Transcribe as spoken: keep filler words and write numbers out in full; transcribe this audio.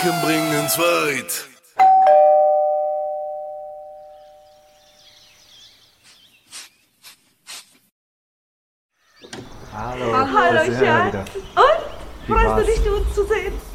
Gedanken bringen's weit. Hallo, Hallo, Schatz. Schatz. Und? Freust du dich, uns zu sehen?